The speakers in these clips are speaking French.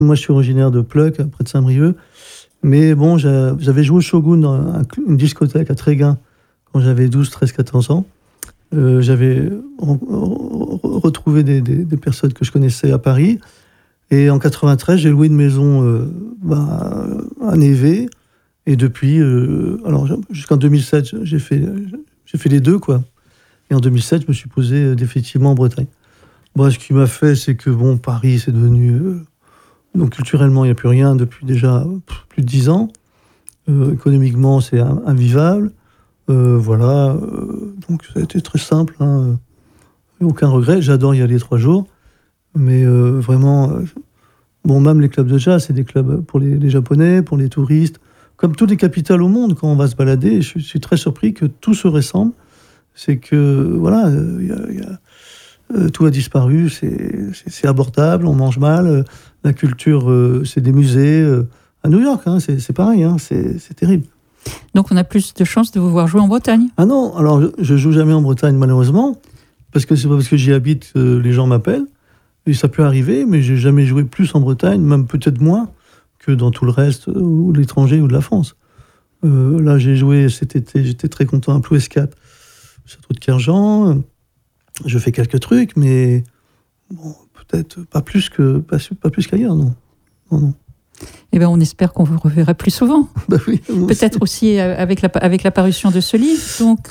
Moi, je suis originaire de Pleuc, près de Saint-Brieuc. Mais bon, j'avais joué au Shogun dans une discothèque à Tréguin quand j'avais 12, 13, 14 ans. J'avais retrouvé des personnes que je connaissais à Paris. Et en 93, j'ai loué une maison à Névé. Et depuis, alors jusqu'en 2007, j'ai fait les deux, quoi. Et en 2007, je me suis posé définitivement en Bretagne. Bon, ce qui m'a fait, c'est que bon, Paris, c'est devenu... donc culturellement, il n'y a plus rien depuis déjà plus de 10 ans. Économiquement, c'est invivable. Voilà. Donc ça a été très simple. Hein. Aucun regret. J'adore y aller 3 jours. Mais vraiment... bon, même les clubs de jazz, c'est des clubs pour les Japonais, pour les touristes. Comme toutes les capitales au monde, quand on va se balader, je suis très surpris que tout se ressemble. C'est que, voilà, tout a disparu, c'est abordable, on mange mal. La culture, c'est des musées. À New York, hein, c'est pareil, hein, c'est terrible. Donc on a plus de chances de vous voir jouer en Bretagne? Ah non, alors je joue jamais en Bretagne, malheureusement, parce que c'est pas parce que j'y habite que les gens m'appellent. Et ça peut arriver, mais j'ai jamais joué plus en Bretagne, même peut-être moins que dans tout le reste, ou l'étranger, ou de la France. Là, j'ai joué cet été, j'étais très content à Plouescat, château de Kerjan. Je fais quelques trucs, mais bon, peut-être pas plus qu'ailleurs, non. Non. Eh bien, on espère qu'on vous reverra plus souvent. Bah oui, peut-être aussi avec la parution de ce livre. Donc,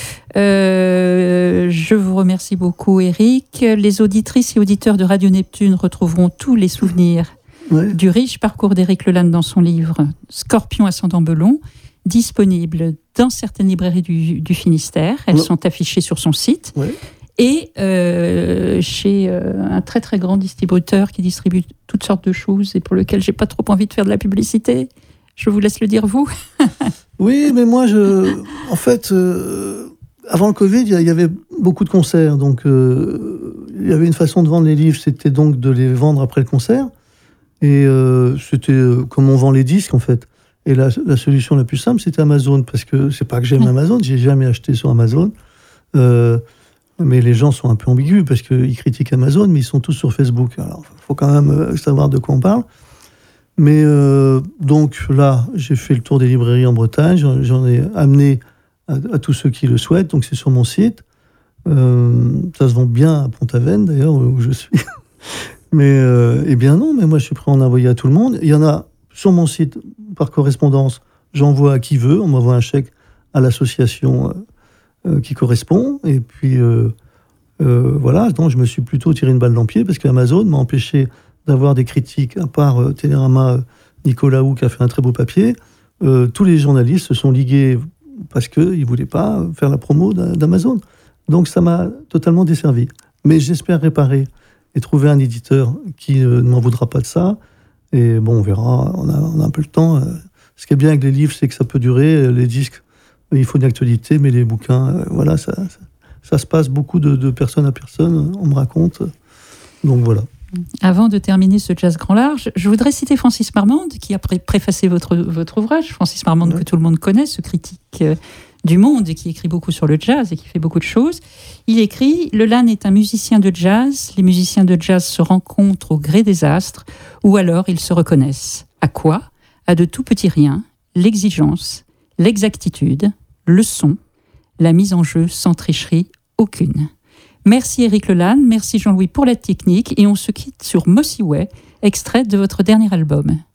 je vous remercie beaucoup, Éric. Les auditrices et auditeurs de Radio Neptune retrouveront tous les souvenirs du riche parcours d'Éric Lelanne dans son livre « Scorpion ascendant Belon », disponible dans certaines librairies du Finistère. Elles sont affichées sur son site. Ouais. Et chez un très très grand distributeur qui distribue toutes sortes de choses et pour lequel j'ai pas trop envie de faire de la publicité. Je vous laisse le dire, vous. Oui, mais moi, en fait, avant le Covid, il y avait beaucoup de concerts. Donc, il y avait une façon de vendre les livres, c'était donc de les vendre après le concert. Et c'était comme on vend les disques, en fait. Et la solution la plus simple, c'était Amazon. Parce que c'est pas que j'aime Amazon, j'ai jamais acheté sur Amazon. Mais les gens sont un peu ambigus parce qu'ils critiquent Amazon, mais ils sont tous sur Facebook. Alors, il faut quand même savoir de quoi on parle. Mais donc là, j'ai fait le tour des librairies en Bretagne. J'en ai amené à tous ceux qui le souhaitent. Donc c'est sur mon site. Ça se vend bien à Pont-Aven, d'ailleurs, où je suis. Mais eh bien non, mais moi je suis prêt à en envoyer à tout le monde. Il y en a sur mon site par correspondance. J'envoie à qui veut. On m'envoie un chèque à l'association qui correspond. Et puis voilà, donc je me suis plutôt tiré une balle dans le pied parce qu'Amazon m'a empêché d'avoir des critiques, à part Télérama, Nicolas Hou qui a fait un très beau papier. Tous les journalistes se sont ligués parce qu'ils ne voulaient pas faire la promo d'Amazon. Donc ça m'a totalement desservi. Mais j'espère réparer et trouver un éditeur qui ne m'en voudra pas de ça. Et bon, on verra, on a un peu le temps. Ce qui est bien avec les livres, c'est que ça peut durer. Les disques, il faut une actualité, mais les bouquins, voilà, ça se passe beaucoup de personne à personne, on me raconte. Donc voilà. Avant de terminer ce jazz grand large, je voudrais citer Francis Marmande, qui a préfacé votre ouvrage. Francis Marmande, que tout le monde connaît, ce critique du monde, qui écrit beaucoup sur le jazz et qui fait beaucoup de choses. Il écrit « Lelanne est un musicien de jazz. Les musiciens de jazz se rencontrent au gré des astres, ou alors ils se reconnaissent. À quoi ? À de tout petits riens, l'exigence, l'exactitude, le son, la mise en jeu sans tricherie aucune. » Merci Éric Lelanne, merci Jean-Louis pour la technique et on se quitte sur Mossy Way, extrait de votre dernier album.